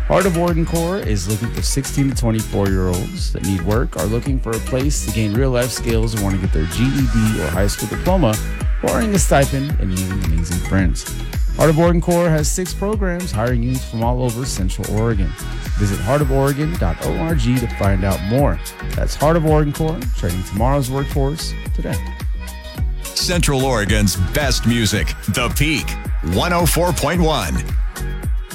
Heart of Oregon Corps is looking for 16 to 24-year-olds that need work, are looking for a place to gain real-life skills, and want to get their GED or high school diploma, borrowing a stipend and meeting amazing friends. Heart of Oregon Corps has 6 programs hiring youth from all over Central Oregon. Visit heartoforegon.org to find out more. That's Heart of Oregon Corps, training tomorrow's workforce today. Central Oregon's best music, The Peak, 104.1.